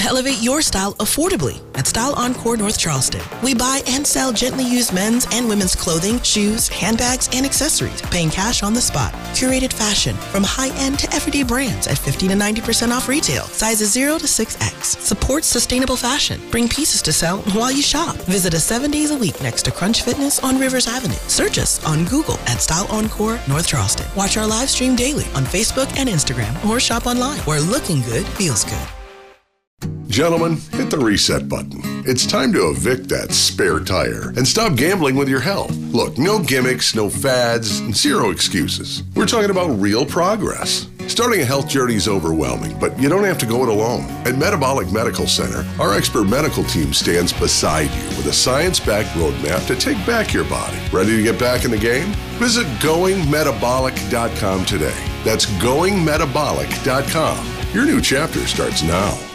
Elevate your style affordably at Style Encore North Charleston. We buy and sell gently used men's and women's clothing, shoes, handbags, and accessories, paying cash on the spot. Curated fashion from high-end to everyday brands at 50 to 90% off retail. Sizes 0 to 6X. Supports sustainable fashion. Bring pieces to sell while you shop. Visit us 7 days a week next to Crunch Fitness on Rivers Avenue. Search us on Google at Style Encore North Charleston. Watch our live stream daily on Facebook and Instagram or shop online where looking good feels good. Gentlemen, hit the reset button. It's time to evict that spare tire and stop gambling with your health. Look, no gimmicks, no fads, and zero excuses. We're talking about real progress. Starting a health journey is overwhelming, but you don't have to go it alone. At Metabolic Medical Center, our expert medical team stands beside you with a science-backed roadmap to take back your body. Ready to get back in the game? Visit goingmetabolic.com today. That's goingmetabolic.com. Your new chapter starts now.